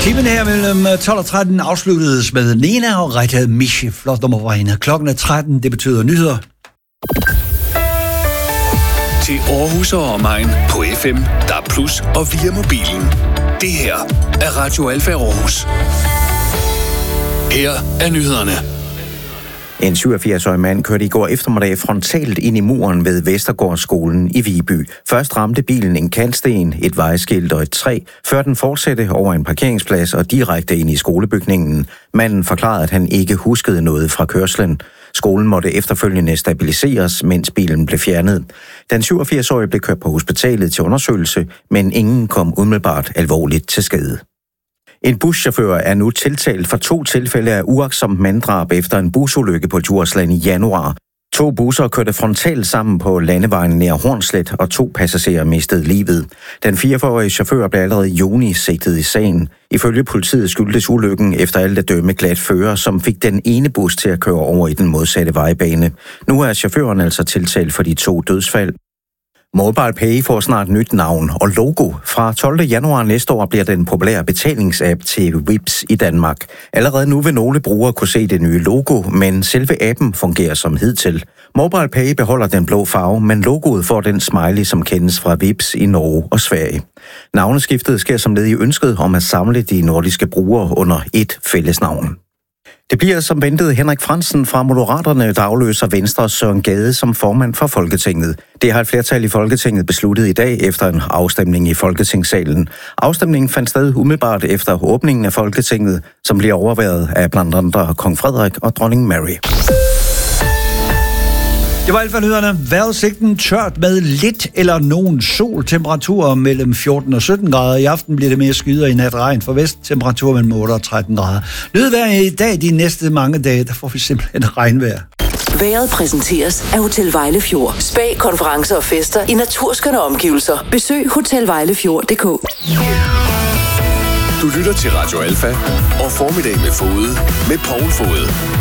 Timen her mellem 12 og 13 afsluttedes med Nena og Rita Michi. Flot nummer var hende. Klokken er 13, det betyder nyheder. Til Aarhus og omegn på FM, DAB+ og via mobilen. Det her er Radio Alfa Aarhus. Her er nyhederne. En 87-årig mand kørte i går eftermiddag frontalt ind i muren ved Vestergårdsskolen i Viby. Først ramte bilen en kantsten, et vejskilt og et træ, før den fortsatte over en parkeringsplads og direkte ind i skolebygningen. Manden forklarede, at han ikke huskede noget fra kørslen. Skolen måtte efterfølgende stabiliseres, mens bilen blev fjernet. Den 87-årige blev kørt på hospitalet til undersøgelse, men ingen kom umiddelbart alvorligt til skade. En buschauffør er nu tiltalt for 2 tilfælde af uagtsomt manddrab efter en busulykke på Djursland i januar. 2 busser kørte frontalt sammen på landevejen nær Hornslet, og 2 passagerer mistede livet. Den 44-årige chauffør blev allerede i juni sigtet i sagen. Ifølge politiet skyldtes ulykken efter alt at dømme glat fører, som fik den ene bus til at køre over i den modsatte vejbane. Nu er chaufføren altså tiltalt for de 2 dødsfald. MobilePay får snart nyt navn og logo. Fra 12. januar næste år bliver den populære betalingsapp til Vipps i Danmark. Allerede nu vil nogle brugere kunne se det nye logo, men selve appen fungerer som hidtil. MobilePay beholder den blå farve, men logoet får den smiley, som kendes fra Vipps i Norge og Sverige. Navneskiftet sker som led i ønsket om at samle de nordiske brugere under et fællesnavn. Det bliver som ventet Henrik Frandsen fra Moderaterne, der afløser Venstres Søren Gade som formand for Folketinget. Det har et flertal i Folketinget besluttet i dag efter en afstemning i Folketingssalen. Afstemningen fandt sted umiddelbart efter åbningen af Folketinget, som bliver overværet af blandt andre kong Frederik og dronning Mary. Det var alt for nyhederne. Vejrudsigten tørt med lidt eller nogen sol. Temperaturer mellem 14 og 17 grader. I aften bliver det mere skyder, i nat regn for vest. Temperatur mellem 8 og 13 grader. Nyhedvejr i dag, de næste mange dage, der får vi simpelthen regnvejr. Vejret præsenteres af Hotel Vejlefjord. Spa, konferencer og fester i naturskønne omgivelser. Besøg hotelvejlefjord.dk. Du lytter til Radio Alfa og Formiddag med Fode med Poul Fode.